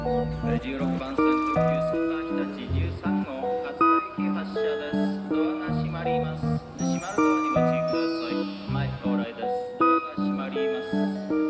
16番線特急スーパー日立